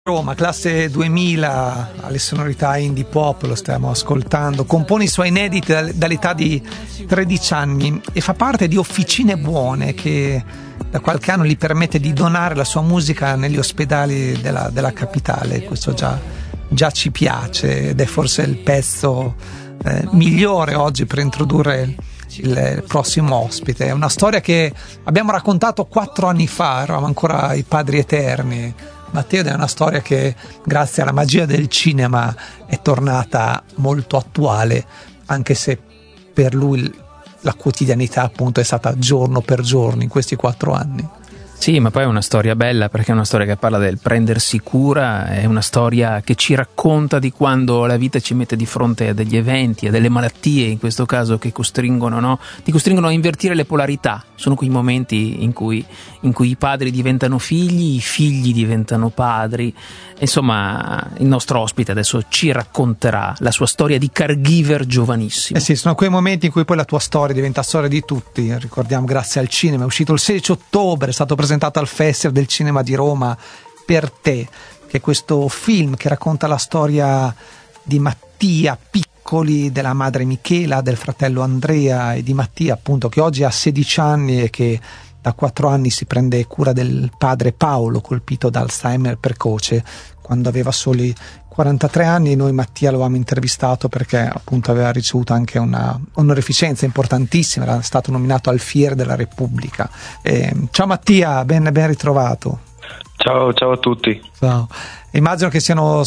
Roma, classe 2000, alle sonorità indie pop, lo stiamo ascoltando, compone i suoi inediti dall'età di 13 anni e fa parte di Officine Buone, che da qualche anno gli permette di donare la sua musica negli ospedali della capitale. Questo già ci piace ed è forse il pezzo migliore oggi per introdurre il prossimo ospite. È una storia che abbiamo raccontato 4 anni fa, eravamo ancora i Padri Eterni, Matteo, è una storia che grazie alla magia del cinema è tornata molto attuale, anche se per lui la quotidianità appunto è stata giorno per giorno in questi 4 anni. Sì, ma poi è una storia bella, perché è una storia che parla del prendersi cura, è una storia che ci racconta di quando la vita ci mette di fronte a degli eventi, a delle malattie, in questo caso, che costringono, no? Ti costringono a invertire le polarità. Sono quei momenti in cui i padri diventano figli, i figli diventano padri. Insomma, il nostro ospite adesso ci racconterà la sua storia di caregiver giovanissimo. Sì, sono quei momenti in cui poi la tua storia diventa storia di tutti. Ricordiamo, grazie al cinema, è uscito il 16 ottobre, è stato presentato al Festival del Cinema di Roma, Per te, che è questo film che racconta la storia di Mattia Piccoli, della madre Michela, del fratello Andrea e di Mattia appunto, che oggi ha 16 anni e che da 4 anni si prende cura del padre Paolo, colpito da Alzheimer precoce quando aveva soli 43 anni. Noi Mattia lo avevamo intervistato perché appunto aveva ricevuto anche una onorificenza importantissima, era stato nominato Alfiere della Repubblica. Ciao Mattia, ben ritrovato. Ciao a tutti. Ciao. Immagino che siano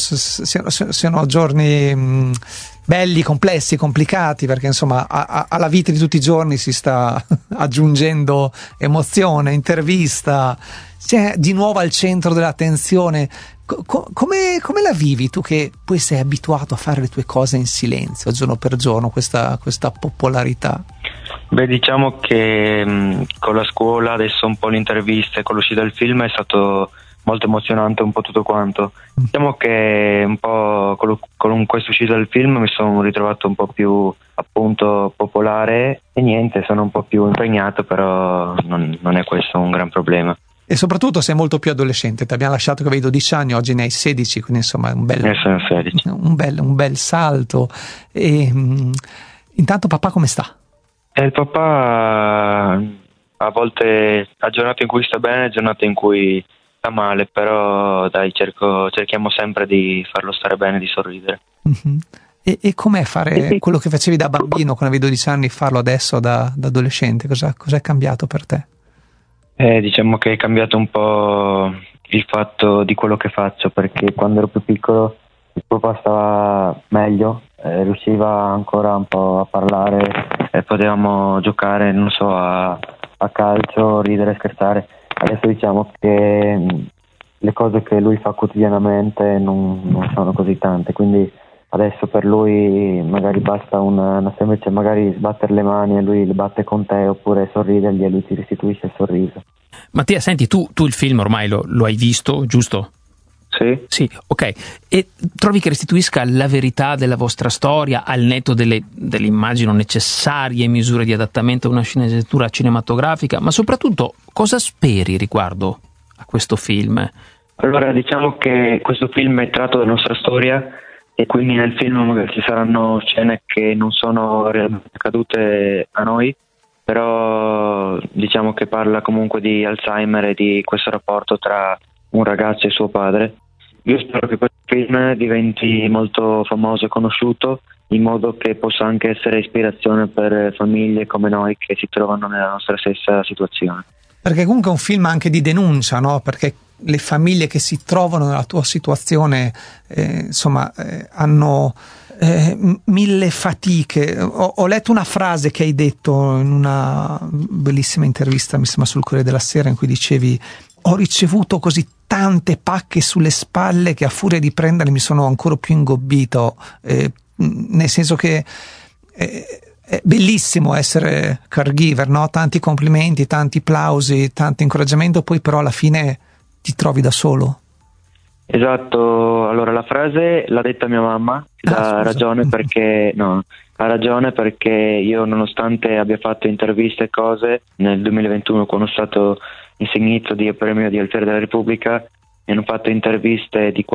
giorni belli, complessi, complicati, perché insomma alla vita di tutti i giorni si sta aggiungendo emozione, intervista, c'è di nuovo al centro dell'attenzione. Come la vivi tu, che poi sei abituato a fare le tue cose in silenzio giorno per giorno, questa popolarità? Beh, diciamo che con la scuola, adesso un po' le interviste, con l'uscita del film è stato molto emozionante un po' tutto quanto. Diciamo che un po' con questa uscita del film mi sono ritrovato un po' più appunto popolare e niente, sono un po' più impegnato, però non è questo un gran problema. E soprattutto sei molto più adolescente, ti abbiamo lasciato che avevi 12 anni, oggi ne hai 16, quindi insomma è sono 16. un bel salto. E intanto papà come sta? Il papà a volte ha giornate in cui sta bene, giornate in cui sta male, però dai, cerchiamo sempre di farlo stare bene, di sorridere. Mm-hmm. E com'è fare quello che facevi da bambino quando avevi 12 anni, farlo adesso da adolescente? Cos'è cambiato per te? Diciamo che è cambiato un po' il fatto di quello che faccio, perché quando ero più piccolo il papà stava meglio, riusciva ancora un po' a parlare, potevamo giocare, non so, a calcio, ridere, scherzare. Adesso diciamo che le cose che lui fa quotidianamente non sono così tante, quindi adesso per lui magari basta una semplice, magari sbattere le mani e lui le batte con te, oppure sorridergli e lui ti restituisce il sorriso. Mattia, senti, tu il film ormai lo hai visto, giusto? Sì, ok. E trovi che restituisca la verità della vostra storia, al netto delle immagino necessarie misure di adattamento a una sceneggiatura cinematografica, ma soprattutto cosa speri riguardo a questo film? Allora, diciamo che questo film è tratto dalla nostra storia e quindi nel film magari ci saranno scene che non sono realmente accadute a noi, però diciamo che parla comunque di Alzheimer e di questo rapporto tra un ragazzo e suo padre. Io spero che questo film diventi molto famoso e conosciuto, in modo che possa anche essere ispirazione per famiglie come noi che si trovano nella nostra stessa situazione. Perché comunque è un film anche di denuncia, no? Perché le famiglie che si trovano nella tua situazione hanno mille fatiche. Ho letto una frase che hai detto in una bellissima intervista, mi sembra sul Corriere della Sera, in cui dicevi: ho ricevuto così tante pacche sulle spalle che a furia di prenderle mi sono ancora più ingobbito, nel senso che è bellissimo essere caregiver, no? Tanti complimenti, tanti plausi, tanto incoraggiamento, poi però alla fine ti trovi da solo. Esatto, allora la frase l'ha detta mia mamma, ha ragione perché io, nonostante abbia fatto interviste e cose, nel 2021 quando sono stato insignito di premio di Alfiere della Repubblica, mi hanno fatto interviste di